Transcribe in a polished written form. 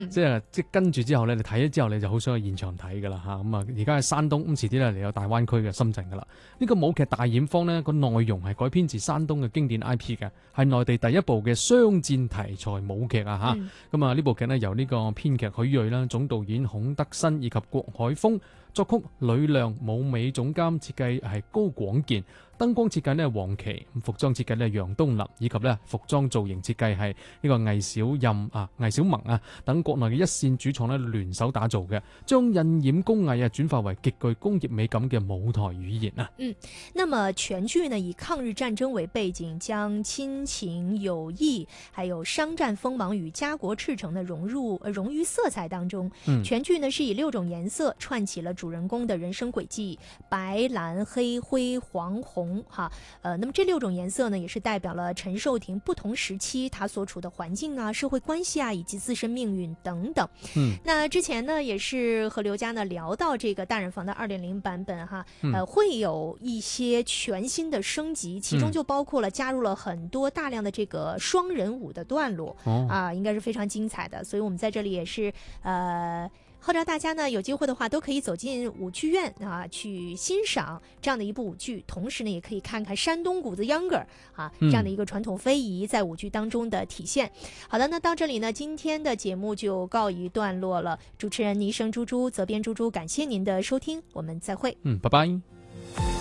即係跟住之後咧，你睇咗之後你就好想去現場睇噶啦嚇。咁啊，而家喺山東，咁遲啲咧嚟有大灣區嘅深圳噶啦。呢個舞劇大染坊呢個內容係改編自山東嘅經典 IP 嘅，係內地第一部嘅商戰題材舞劇啊嚇。咁啊呢部劇呢，由呢個編劇許睿啦、總導演孔德新以及郭海峰，作曲呂亮，舞美總監設計係高廣健，燈光設計呢係黃琦，服裝設計呢係楊東立，以及呢服裝造型設計係呢個魏小任啊、魏小萌啊等國內嘅一線主創呢聯手打造嘅，將印染工藝轉化為極具工業美感嘅舞台語言啊。 那麼全劇呢以抗日戰爭為背景，將親情、友誼，還有商戰鋒芒與家國赤誠呢融於色彩當中。全劇呢是以6種顏色串起了主人公的人生軌跡，白、藍、黑、灰、黃、紅哈。那麼這6種顏色呢，也是代表了陳壽亭不同時期他所處的環境啊、社會關係啊，以及自身命運等等。那之前呢，也是和劉佳呢聊到這個大染坊的2.0版本哈，會有一些全新的升級，其中就包括了加入了很多大量的這個雙人舞的段落，應該是非常精彩的。所以我們在這裡也是號召大家呢，有機會的話都可以走進舞劇院啊，去欣賞這樣的一部舞劇，同時呢，也可以看看山東谷子秧歌兒啊，這樣的一個傳統非遺在舞劇當中的體現。好的，那到這裡呢，今天的節目就告一段落了。主持人倪生豬豬，責編豬豬，感謝您的收聽，我們再會。 拜拜。